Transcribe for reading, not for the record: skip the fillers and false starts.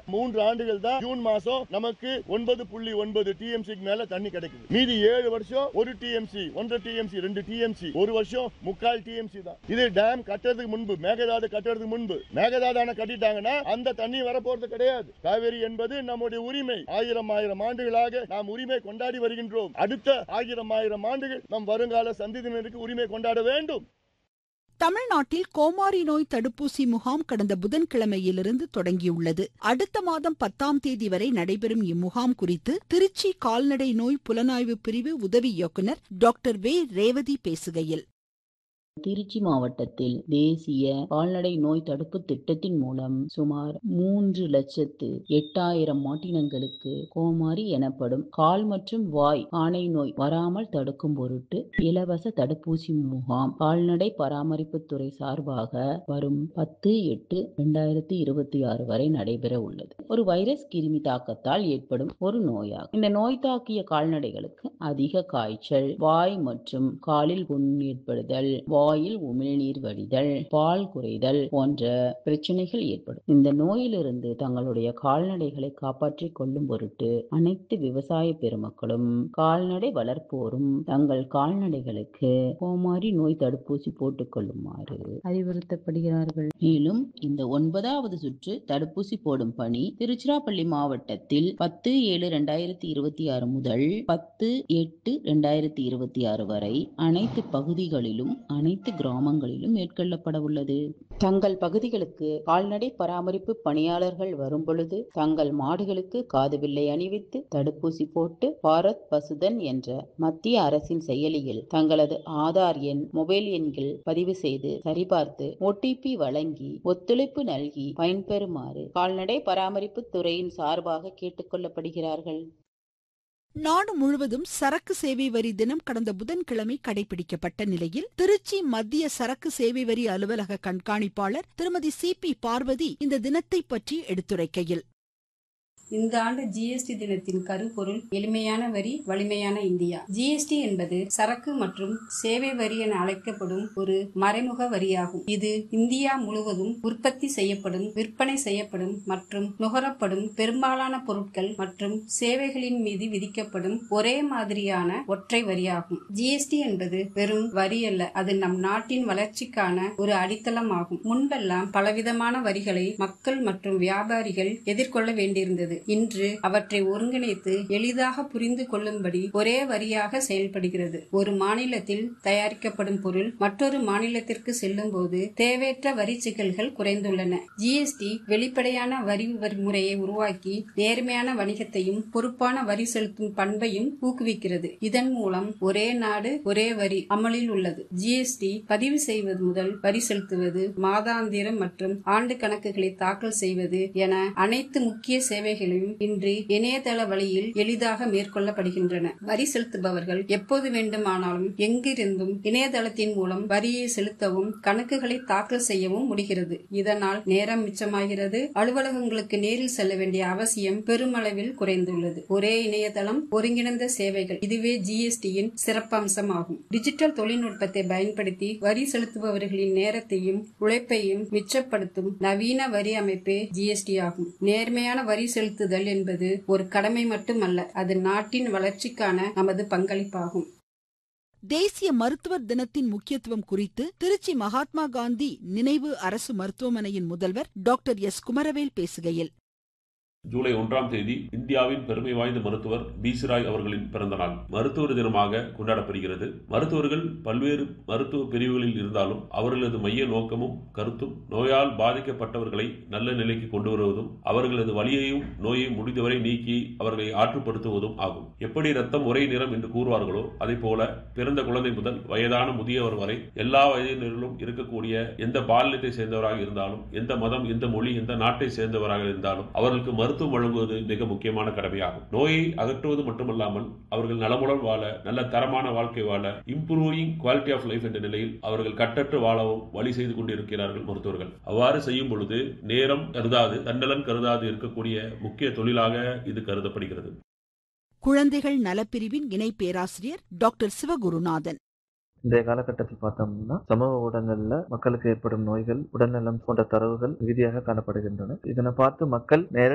3 ஆண்டுகள் தான் ஜூன் மாசம் நமக்கு 9.9 டிஎம்சி மேல தண்ணி கிடைக்குது. மீதி 7 வருஷம் 1 டிஎம்சி, 1.5 டிஎம்சி, 2 டிஎம்சி, ஒரு வருஷம் 3/4 டிஎம்சி தான். இது டேம் கட்டுறதுக்கு முன்பு, மேகதாது கட்டுறதுக்கு முன்பு. மேகதாது அணை கட்டிட்டாங்கன்னா அந்த தண்ணி வரப்போறது கிடையாது. காவேரி என்பது நம்முடைய உரிமை. ஆயிரம் ஆண்டுகளாக நாம் உரிமை கொண்டாடி வருகின்றோம். அடுத்த ஆயிரம் ஆண்டுகள் நம் வருங்கால சந்ததியினருக்கு உரிமை கொண்டாட வேண்டும். தமிழ்நாட்டில் கோமாரி நோய் தடுப்பூசி முகாம் கடந்த புதன்கிழமையிலிருந்து தொடங்கியுள்ளது. அடுத்த மாதம் 10ஆம் தேதி வரை நடைபெறும் இம்முகாம் குறித்து திருச்சி கால்நடை நோய் புலனாய்வு பிரிவு உதவி இயக்குனர் டாக்டர் வே. ரேவதி பேசுகையில், திருச்சி மாவட்டத்தில் தேசிய கால்நடை நோய் தடுப்பு திட்டத்தின் மூலம் சுமார் 3,08,000 மாட்டினங்களுக்கு கோமாரி எனப்படும் கால் மற்றும் வாய் ஆணை நோய் வராமல் தடுக்கும் பொருட்டு இலவச தடுப்பூசி முகாம் கால்நடை பராமரிப்புத்துறை சார்பாக வரும் 10/8/2026 வரை நடைபெற உள்ளது. ஒரு வைரஸ் கிருமி தாக்கத்தால் ஏற்படும் ஒரு நோயாகும். இந்த நோய் தாக்கிய கால்நடைகளுக்கு அதிக காய்ச்சல், வாய் மற்றும் காலில் புண் ஏற்படுதல், வாயில் உமிழ்நீர் வடிதல், பால் குறைதல் போன்ற பிரச்சனைகள் ஏற்படும். இந்த நோயிலிருந்து தங்களுடைய கால்நடைகளை காப்பாற்றிக் கொள்ளும் பொருட்டு அனைத்து விவசாய பெருமக்களும் கால்நடை வளர்ப்போரும் தங்கள் கால்நடைகளுக்கு கோமாரி நோய் தடுப்பூசி போட்டுக் கொள்ளுமாறு அறிவுறுத்தப்படுகிறார்கள். மேலும் இந்த 9வது சுற்று தடுப்பூசி போடும் பணி திருச்சிராப்பள்ளி மாவட்டத்தில் 10/7/2026 முதல் 10/8/2026 வரை அனைத்து பகுதிகளிலும் அனைத்து கிராமங்களிலும் மேற்கொள்ளப்பட உள்ளது. தங்கள் பகுதிகளுக்கு கால்நடை பராமரிப்பு பணியாளர்கள் வரும் பொழுது தங்கள் மாடுகளுக்கு காதுவில்லை அணிவித்து தடுப்பூசி போட்டு பாரத் பசுதன் என்ற மத்திய அரசின் செயலியில் தங்களது ஆதார் எண், மொபைல் எண்கள் பதிவு செய்து சரிபார்த்து OTP வழங்கி ஒத்துழைப்பு நல்கி பயன்பெறுமாறு கால்நடை பராமரிப்பு துறையின் சார்பாக கேட்டுக்கொள்ளப்படுகிறார்கள். நாடு முழுவதும் சரக்கு சேவை வரி தினம் கடந்த புதன்கிழமை கடைபிடிக்கப்பட்ட நிலையில் திருச்சி மத்திய சரக்கு சேவை வரி அலுவலக கண்காணிப்பாளர் திருமதி CP பார்வதி இந்த தினத்தை பற்றி எடுத்துரைக்கையில், இந்த ஆண்டு GST தினத்தின் கருப்பொருள் எளிமையான வரி, வலிமையான இந்தியா. GST என்பது சரக்கு மற்றும் சேவை வரி என அழைக்கப்படும் ஒரு மறைமுக வரியாகும். இது இந்தியா முழுவதும் உற்பத்தி செய்யப்படும், விற்பனை செய்யப்படும் மற்றும் நுகரப்படும் பெரும்பாலான பொருட்கள் மற்றும் சேவைகளின் மீது விதிக்கப்படும் ஒரே மாதிரியான ஒற்றை வரியாகும். GST என்பது வெறும் வரி அல்ல, அது நம் நாட்டின் வளர்ச்சிக்கான ஒரு அடித்தளம் ஆகும். முன்பெல்லாம் பலவிதமான வரிகளை மக்கள் மற்றும் வியாபாரிகள் எதிர்கொள்ள வேண்டியிருந்தது. இன்று அவற்றை ஒருங்கிணைத்து எளிதாக புரிந்து கொள்ளும்படி ஒரே வரியாக செயல்படுகிறது. ஒரு மாநிலத்தில் தயாரிக்கப்படும் பொருள் மற்றொரு மாநிலத்திற்கு செல்லும் போது தேவையற்ற வரி சிக்கல்கள் குறைந்துள்ளன. GST வெளிப்படையான வரி முறையை உருவாக்கி நேர்மையான வணிகத்தையும் பொறுப்பான வரி செலுத்தும் பண்பையும் ஊக்குவிக்கிறது. இதன் மூலம் ஒரே நாடு ஒரே வரி அமலில் உள்ளது. GST பதிவு செய்வது முதல் வரி செலுத்துவது, மாதாந்திரம் மற்றும் ஆண்டு கணக்குகளை தாக்கல் செய்வது என அனைத்து முக்கிய சேவைகள் இன்று இணையதள வழியில் எளிதாக மேற்கொள்ளப்படுகின்றன. வரி செலுத்துபவர்கள் எப்போது வேண்டுமானாலும் எங்கிருந்தும் இணையதளத்தின் மூலம் வரியை செலுத்தவும் கணக்குகளை தாக்கல் செய்யவும் முடிகிறது. இதனால் நேரம் மிச்சமாகிறது. அலுவலகங்களுக்கு நேரில் செல்ல வேண்டிய அவசியம் பெருமளவில் குறைந்துள்ளது. ஒரே இணையதளம், ஒருங்கிணைந்த சேவைகள், இதுவே GSTயின் சிறப்பம்சமாகும். டிஜிட்டல் தொழில்நுட்பத்தை பயன்படுத்தி வரி செலுத்துபவர்களின் நேரத்தையும் உழைப்பையும் மிச்சப்படுத்தும் நவீன வரி அமைப்பே GST ஆகும். நேர்மையான வரி செலுத்துதல் என்பது ஒரு கடமை மட்டுமல்ல, அது நாட்டின் வளர்ச்சிக்கான நமது பங்களிப்பாகும். தேசிய மருத்துவர் தினத்தின் முக்கியத்துவம் குறித்து திருச்சி மகாத்மா காந்தி நினைவு அரசு மருத்துவமனையின் முதல்வர் டாக்டர் S. குமரவேல் பேசுகையில், ஜூலை 1ஆம் தேதி இந்தியாவின் பெருமை வாய்ந்த மருத்துவர் B.C. ராய் அவர்களின் பிறந்த நாள் மருத்துவர் தினமாக கொண்டாடப்படுகிறது. மருத்துவர்கள் பல்வேறு மருத்துவ பிரிவுகளில் இருந்தாலும் அவர்களது மைய நோக்கமும் கருத்தும் நோயால் பாதிக்கப்பட்டவர்களை நல்ல நிலைக்கு கொண்டு வருவதும் அவர்களது வலியையும் நோயையும் முடிந்தவரை நீக்கி அவர்களை ஆற்றுப்படுத்துவதும் ஆகும். எப்படி ரத்தம் ஒரே நிறம் என்று கூறுவார்களோ அதை போல பிறந்த குழந்தை முதல் வயதான முதியவர் வரை எல்லா வயதினரிலும் இருக்கக்கூடிய எந்த பாலினத்தை சேர்ந்தவராக இருந்தாலும், எந்த மதம், எந்த மொழி, எந்த நாட்டை சேர்ந்தவராக இருந்தாலும் அவர்களுக்கு மருத்துவம் வழங்குவது மிக முக்கியமான கடமையாகும். நோயை அகற்றுவது மட்டுமல்லாமல் அவர்கள் நலமுடன் வாழ, நல்ல தரமான வாழ்க்கை வாழ, இம்ப்ரூவிங் குவாலிட்டி ஆஃப் லைஃப் என்ற நிலையில் அவர்கள் கட்டற்று வாழவும் வழி செய்து கொண்டிருக்கிறார்கள் மருத்துவர்கள். அவ்வாறு செய்யும் பொழுது நேரம் கருதாது, தன்னலன் கருதாது இருக்கக்கூடிய முக்கிய தொழிலாக இது கருதப்படுகிறது. குழந்தைகள் நலப்பிரிவின் இணை பேராசிரியர் டாக்டர் சிவகுருநாதன், இன்றைய காலகட்டத்தில் பார்த்தோம்னா சமூக ஊடகங்கள்ல மக்களுக்கு ஏற்படும் நோய்கள், உடல்நலம் போன்ற தரவுகள் மிகுதியாக காணப்படுகின்றன. இதனை பார்த்து மக்கள்